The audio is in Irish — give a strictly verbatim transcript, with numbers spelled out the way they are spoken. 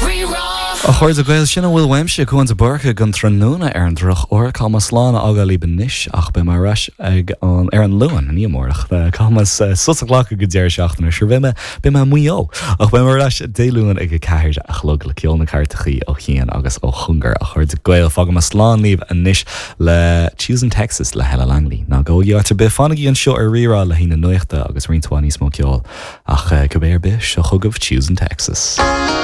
A chuir a gail sinna bhfuil weimse chuin a burcha gan tróna ar an droch or cá sláán aga lí níis ach be mar ras ag an ar an luan ní mórach cámas susaachla go déir seachtainna sir bhime be me muo ach be mar ras déúin ag ceir a chlog le ceolna cartachaí ó chéan agus ó chungar a chuir a gail fág a sláán líomh a níis le Choosing Texas le heile Langley ná ggóíart be fannaí an seo ar rírá le hína nuachta agus riontáí smó ceol ach go béir be seo chugah Choosing Texas.